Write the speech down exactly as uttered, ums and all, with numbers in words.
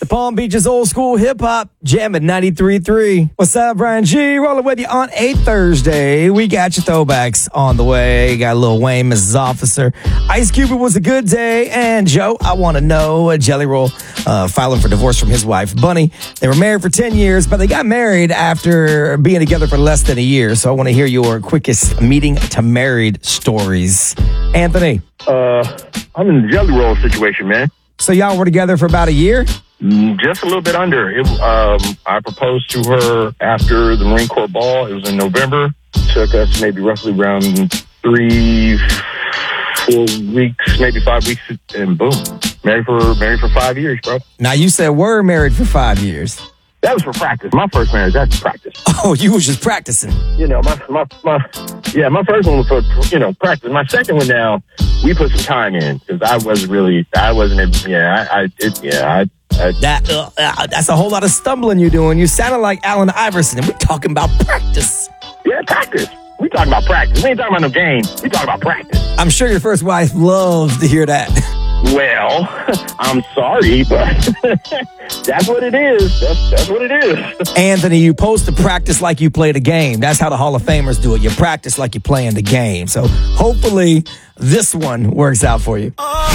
Palm Beach's old school hip hop, jamming ninety-three point three. What's up, Brian G? Rolling with you on a Thursday. We got your throwbacks on the way. Got Lil Wayne, Missus Officer. Ice Cube, it was a good day. And Joe, I want to know, a Jelly Roll uh, filing for divorce from his wife, Bunny. They were married for ten years, but they got married after being together for less than a year. So I want to hear your quickest meeting to married stories. Anthony. Uh, I'm in the Jelly Roll situation, man. So y'all were together for about a year? Just a little bit under. It, um, I proposed to her after the Marine Corps ball. It was in November. Took us maybe roughly around three, four weeks, maybe five weeks, and boom, married for married for five years, bro. Now you said we're married for five years. That was for practice. My first marriage, that's practice. Oh, you was just practicing. You know, my my my, yeah, my first one was for you know practice. My second one now, we put some time in because I was really, I wasn't, yeah, I, I it, yeah, I. I that uh, uh, that's a whole lot of stumbling you're doing. You sounded like Allen Iverson, and we're talking about practice. Yeah, practice. We talking about practice. We ain't talking about no game. We talking about practice. I'm sure your first wife loves to hear that. Well, I'm sorry, but that's what it is. That's, that's what it is. Anthony, you supposed to practice like you played a game. That's how the Hall of Famers do it. You practice like you're playing the game. So hopefully this one works out for you.